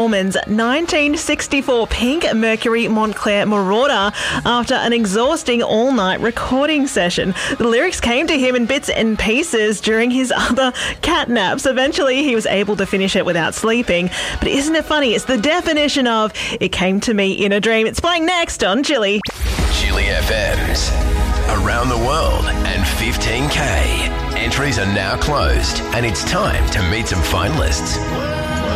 Norman's 1964 Pink Mercury Montclair Marauder after an exhausting all-night recording session. The lyrics came to him in bits and pieces during his other cat naps. Eventually, he was able to finish it without sleeping. But isn't it funny? It's the definition of "it came to me in a dream." It's playing next on Chili. Chili FM's Around the World and 15K. Entries are now closed and it's time to meet some finalists.